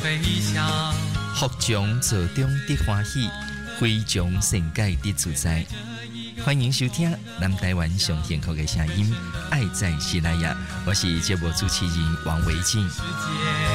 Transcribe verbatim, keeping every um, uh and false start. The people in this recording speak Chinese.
福将做中得欢喜，非将善解得自在。欢迎收听南台湾上幸福的声音，爱在西拉雅，我是节目主持人王维静。